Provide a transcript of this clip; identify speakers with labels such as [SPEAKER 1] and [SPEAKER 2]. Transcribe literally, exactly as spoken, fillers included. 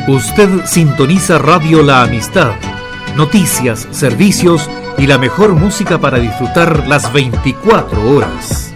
[SPEAKER 1] Usted sintoniza Radio La Amistad. Noticias, servicios y la mejor música para disfrutar las veinticuatro horas.